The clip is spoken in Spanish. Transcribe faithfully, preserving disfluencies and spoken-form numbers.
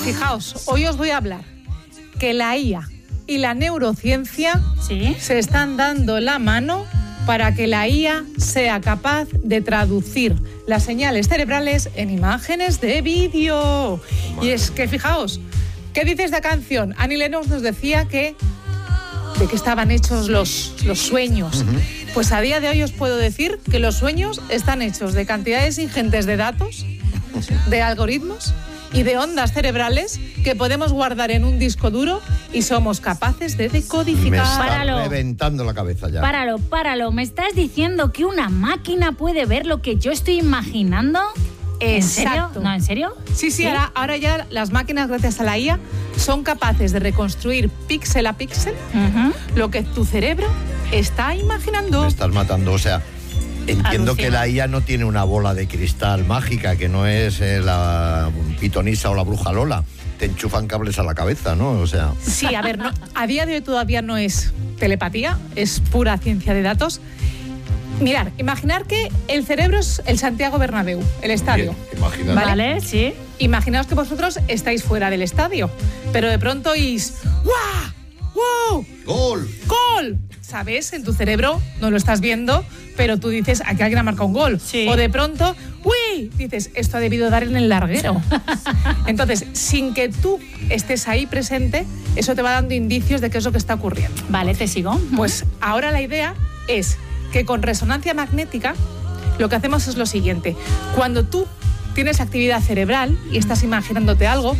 fijaos, hoy os voy a hablar que la I A y la neurociencia ¿Sí? se están dando la mano para que la I A sea capaz de traducir las señales cerebrales en imágenes de vídeo. Y es que, fijaos, ¿qué dice esta canción? Annie Lennox nos decía que de qué estaban hechos los, los sueños. Uh-huh. Pues a día de hoy os puedo decir que los sueños están hechos de cantidades ingentes de datos, de algoritmos y de ondas cerebrales que podemos guardar en un disco duro y somos capaces de decodificar. Me está Páralo. reventando la cabeza ya. Páralo, páralo. ¿Me estás diciendo que una máquina puede ver lo que yo estoy imaginando? ¿En serio? Exacto. ¿No, en serio? Sí, sí, ¿Sí? Ahora, ahora ya las máquinas, gracias a la I A, son capaces de reconstruir píxel a píxel uh-huh. lo que tu cerebro está imaginando. Me estás matando, o sea, entiendo Alucina. que la I A no tiene una bola de cristal mágica, que no es eh, la pitonisa o la bruja Lola. Te enchufan cables a la cabeza, ¿no? O sea... Sí, a ver, no, a día de hoy todavía no es telepatía, es pura ciencia de datos. Mirar, imaginar que el cerebro es el Santiago Bernabéu, el estadio. Bien, ¿Vale? Vale, sí. Imaginaos que vosotros estáis fuera del estadio, pero de pronto oís ¡guau! ¡Wow! ¡Gol! ¡Gol! ¿Sabes? En tu cerebro no lo estás viendo, pero tú dices, aquí alguien ha marcado un gol. Sí. O de pronto, ¡uy! Dices, esto ha debido dar en el larguero. Entonces, sin que tú estés ahí presente, eso te va dando indicios de qué es lo que está ocurriendo. Vale, te sigo. Pues ahora la idea es que con resonancia magnética lo que hacemos es lo siguiente. Cuando tú tienes actividad cerebral y estás imaginándote algo,